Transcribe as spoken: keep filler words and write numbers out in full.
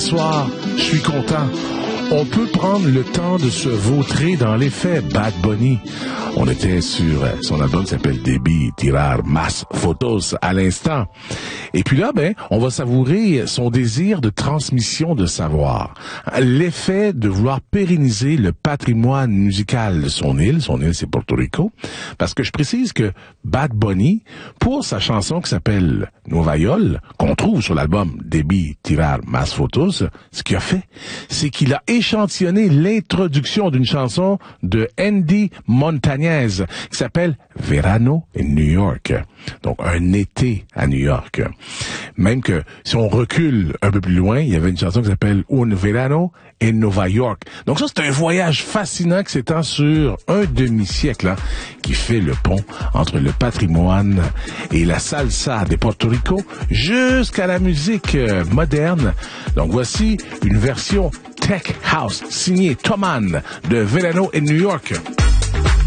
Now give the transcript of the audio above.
soir, je suis content. On peut prendre le temps de se vautrer dans les faits. Bad Bunny. On était sur son album qui s'appelle Debí Tirar Más Fotos à l'instant. Et puis là, ben, on va savourer son désir de transmission de savoir. L'effet de vouloir pérenniser le patrimoine musical de son île. Son île, c'est Porto Rico. Parce que je précise que Bad Bunny, pour sa chanson qui s'appelle Nueva York, qu'on trouve sur l'album Debí Tirar Más Fotos, ce qu'il a fait, c'est qu'il a échantillonné l'introduction d'une chanson de Andy Montañez qui s'appelle Verano in New York. Donc, un été à New York. Même que, si on recule un peu plus loin, il y avait une chanson qui s'appelle Un Verano in Nueva York. Donc ça, c'est un voyage fascinant qui s'étend sur un demi-siècle, hein, qui fait le pont entre le patrimoine et la salsa de Porto Rico jusqu'à la musique euh, moderne. Donc voici une version Tech House signée Toman de Verano in New York.